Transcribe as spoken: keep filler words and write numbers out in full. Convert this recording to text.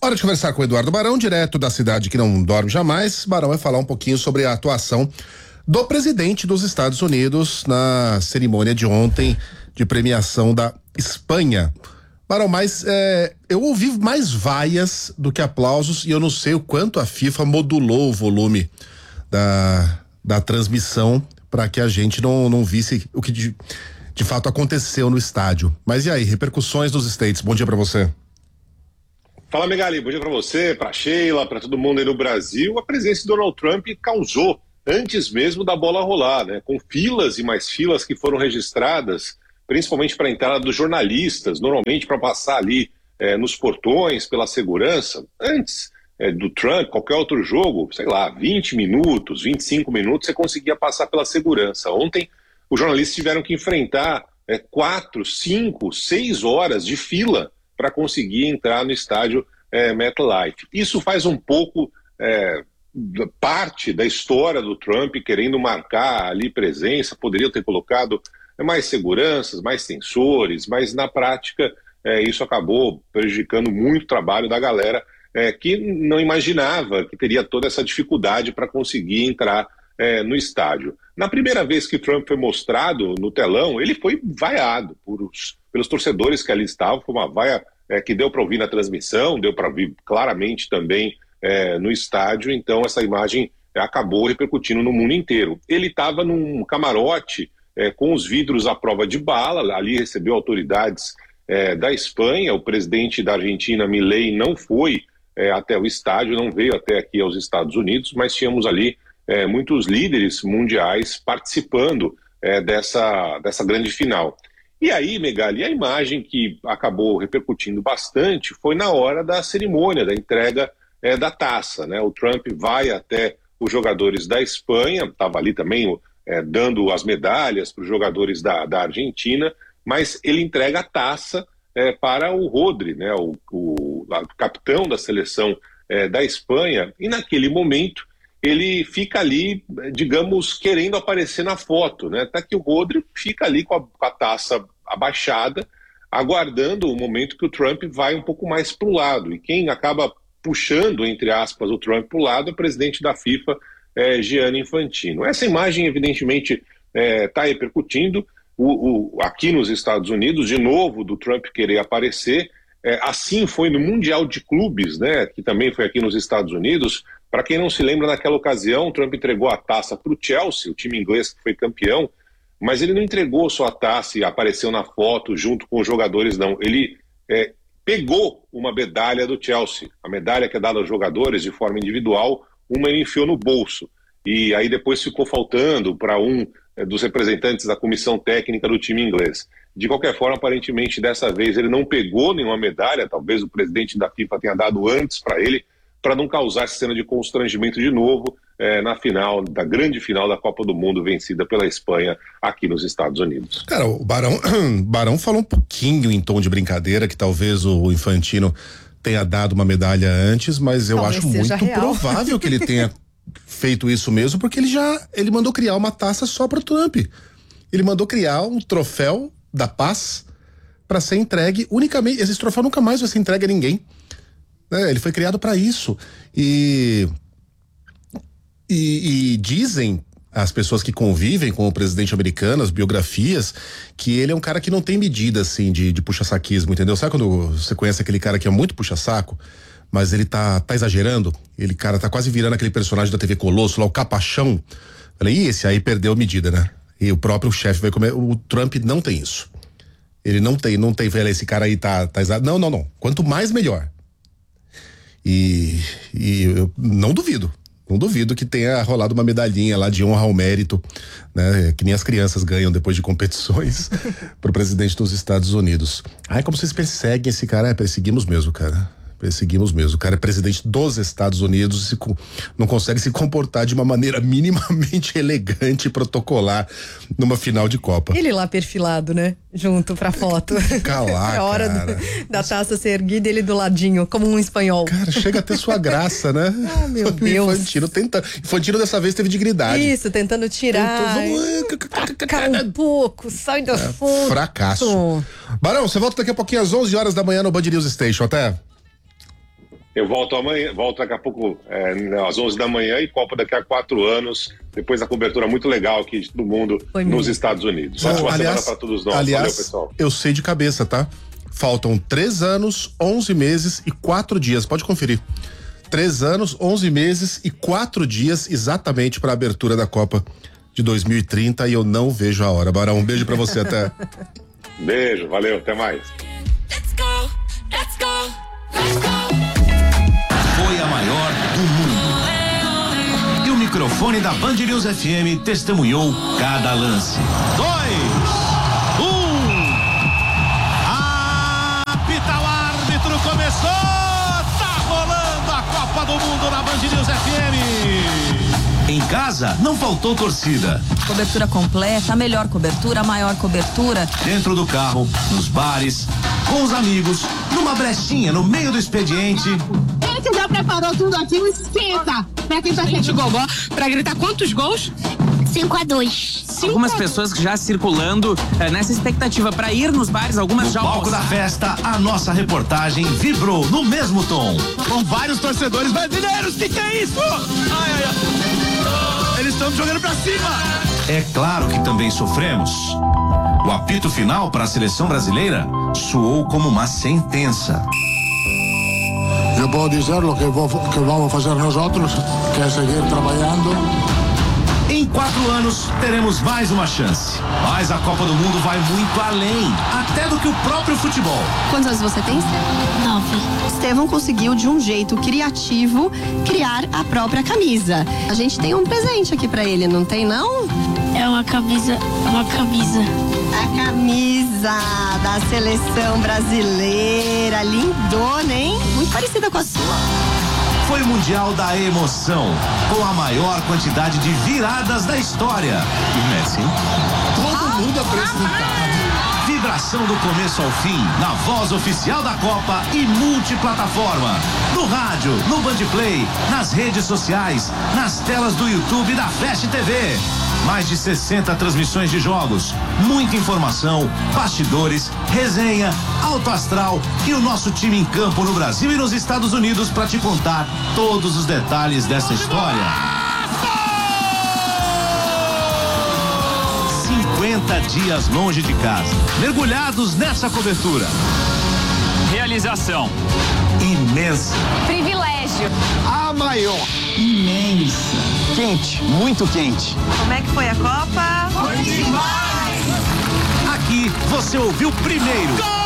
Hora de conversar com o Eduardo Barão, direto da cidade que não dorme jamais. Barão vai falar um pouquinho sobre a atuação do presidente dos Estados Unidos na cerimônia de ontem de premiação da Espanha. Barão, mas é, eu ouvi mais vaias do que aplausos e eu não sei o quanto a FIFA modulou o volume da, da transmissão para que a gente não, não visse o que de, de fato aconteceu no estádio. Mas e aí, repercussões nos States? Bom dia para você. Fala, Megali, bom dia para você, para Sheila, para todo mundo aí no Brasil. A presença de Donald Trump causou, antes mesmo da bola rolar, né? Com filas e mais filas que foram registradas, principalmente para a entrada dos jornalistas, normalmente para passar ali eh, nos portões pela segurança. Antes eh, do Trump, qualquer outro jogo, sei lá, vinte minutos, vinte e cinco minutos, você conseguia passar pela segurança. Ontem, os jornalistas tiveram que enfrentar eh, quatro, cinco, seis horas de fila para conseguir entrar no estádio é, MetLife. Isso faz um pouco é, parte da história do Trump, querendo marcar ali presença, poderia ter colocado mais seguranças, mais sensores, mas na prática é, isso acabou prejudicando muito o trabalho da galera é, que não imaginava que teria toda essa dificuldade para conseguir entrar é, no estádio. Na primeira vez que Trump foi mostrado no telão, ele foi vaiado por os pelos torcedores que ali estavam, foi uma vaia é, que deu para ouvir na transmissão, deu para ouvir claramente também é, no estádio, então essa imagem acabou repercutindo no mundo inteiro. Ele estava num camarote é, com os vidros à prova de bala, ali recebeu autoridades é, da Espanha, o presidente da Argentina, Milei, não foi é, até o estádio, não veio até aqui aos Estados Unidos, mas tínhamos ali é, muitos líderes mundiais participando é, dessa, dessa grande final. E aí, Megali, a imagem que acabou repercutindo bastante foi na hora da cerimônia, da entrega é, da taça, né? O Trump vai até os jogadores da Espanha, estava ali também é, dando as medalhas para os jogadores da, da Argentina, mas ele entrega a taça é, para o Rodri, né? O, o, o capitão da seleção é, da Espanha, e naquele momento ele fica ali, digamos, querendo aparecer na foto, né? Até que o Rodri fica ali com a, com a taça abaixada, aguardando o momento que o Trump vai um pouco mais para o lado. E quem acaba puxando, entre aspas, o Trump para o lado é o presidente da FIFA, é, Gianni Infantino. Essa imagem, evidentemente, está é, repercutindo o, o, aqui nos Estados Unidos, de novo, do Trump querer aparecer. É, assim foi no Mundial de Clubes, né, que também foi aqui nos Estados Unidos. Para quem não se lembra, naquela ocasião, o Trump entregou a taça para o Chelsea, o time inglês que foi campeão, mas ele não entregou só a taça e apareceu na foto junto com os jogadores, não. Ele é, pegou uma medalha do Chelsea, a medalha que é dada aos jogadores de forma individual, uma ele enfiou no bolso. E aí depois ficou faltando para um é, dos representantes da comissão técnica do time inglês. De qualquer forma, aparentemente, dessa vez ele não pegou nenhuma medalha, talvez o presidente da FIFA tenha dado antes para ele, para não causar essa cena de constrangimento de novo é, na final, da grande final da Copa do Mundo vencida pela Espanha aqui nos Estados Unidos. Cara, o Barão, Barão falou um pouquinho em tom de brincadeira que talvez o Infantino tenha dado uma medalha antes, mas eu talvez acho muito real. provável que ele tenha feito isso mesmo, porque ele já ele mandou criar uma taça só para o Trump. Ele mandou criar um troféu da paz para ser entregue unicamente. Esse troféu nunca mais vai ser entregue a ninguém. É, ele foi criado para isso e, e, e dizem as pessoas que convivem com o presidente americano, as biografias, que ele é um cara que não tem medida assim de, de puxa-saquismo, entendeu? Sabe quando você conhece aquele cara que é muito puxa-saco, mas ele tá, tá exagerando? Ele, cara, tá quase virando aquele personagem da T V Colosso lá, o Capachão. Falei, e esse aí perdeu medida, né? E o próprio chefe vai comer. O Trump não tem isso. Ele não tem, não tem, esse cara aí tá, tá exagerado. Não, não, não. Quanto mais, melhor. E, e eu não duvido, não duvido que tenha rolado uma medalhinha lá de honra ao mérito, né? Que nem as crianças ganham depois de competições pro presidente dos Estados Unidos. Ai, como vocês perseguem esse cara? É, perseguimos mesmo, cara. Perseguimos mesmo. O cara é presidente dos Estados Unidos e não consegue se comportar de uma maneira minimamente elegante e protocolar numa final de Copa. Ele lá perfilado, né? Junto pra foto. Calar, é hora cara. Do, da taça ser erguida, ele do ladinho, como um espanhol. Cara, chega a ter sua graça, né? Ah, meu Deus. Infantino tenta. Infantino dessa vez teve dignidade. Isso, tentando tirar. Calma um pouco, sai da é, foto. Fracasso. Barão, você volta daqui a pouquinho às onze horas da manhã no Band News Station. Até. Eu volto amanhã, volto daqui a pouco, é, às onze da manhã, e Copa daqui a quatro anos, depois da cobertura muito legal aqui de todo mundo Foi nos mesmo. Estados Unidos. Bom, Ótima aliás, semana para todos nós. Aliás, Valeu, pessoal. Eu sei de cabeça, tá? Faltam três anos, onze meses e quatro dias. Pode conferir. Três anos, onze meses e quatro dias exatamente para a abertura da Copa de dois mil e trinta, e eu não vejo a hora. Barão, um beijo para você, até. Beijo, valeu, até mais. Let's go, let's go, let's go. Foi a maior do mundo. E o microfone da Band News F M testemunhou cada lance. Dois, um. Apita o árbitro, começou. Tá rolando a Copa do Mundo na Band News F M. Em casa, não faltou torcida. Cobertura completa, a melhor cobertura, a maior cobertura. Dentro do carro, nos bares, com os amigos, numa brechinha no meio do expediente. Esse já preparou tudo aqui, esquenta. Pra quem tá sentindo gogó, pra gritar quantos gols? cinco a dois. Algumas pessoas já circulando é, nessa expectativa para ir nos bares, algumas no já... No palco da festa, a nossa reportagem vibrou no mesmo tom. Com vários torcedores brasileiros, que que é isso? Ai, ai, ai. Eles estão jogando pra cima. É claro que também sofremos. O apito final para a seleção brasileira soou como uma sentença. Eu posso dizer o que, vou, que vamos fazer nós outros, que é seguir trabalhando. Em quatro anos, teremos mais uma chance. Mas a Copa do Mundo vai muito além, até do que o próprio futebol. Quantos anos você tem, Estevão? Nove. Estevão conseguiu, de um jeito criativo, criar a própria camisa. A gente tem um presente aqui pra ele, não tem, não? É uma camisa, uma camisa. A camisa da seleção brasileira, lindona, hein? Muito parecida com a sua. Foi o Mundial da Emoção, com a maior quantidade de viradas da história. E Messi? Todo mundo apresentado. Vibração do começo ao fim, na voz oficial da Copa e multiplataforma. No rádio, no Bandplay, nas redes sociais, nas telas do YouTube e da Flash T V. Mais de sessenta transmissões de jogos, muita informação, bastidores, resenha, alto astral e o nosso time em campo no Brasil e nos Estados Unidos para te contar todos os detalhes dessa história. cinquenta dias longe de casa, mergulhados nessa cobertura. Realização imensa. Privilégio. A maior. Imensa. Quente, muito quente. Como é que foi a Copa? Foi demais! Aqui você ouviu primeiro. Gol!